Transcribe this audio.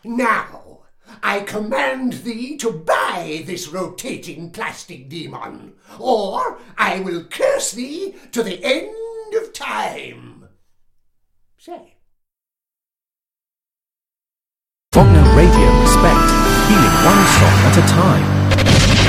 Now, I command thee to buy this rotating plastic demon, or I will curse thee to the end of time. Say. Wagner Radio Respect, healing one song at a time.